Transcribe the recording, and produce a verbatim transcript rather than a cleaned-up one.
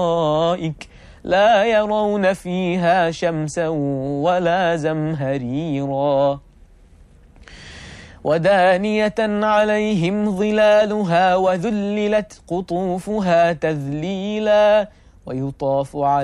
الأرائك لا يرون فيها شمسا ولا زمهريرا ودانية عليهم ظلالها وذللت قطوفها تذليلا ويطاف عليهم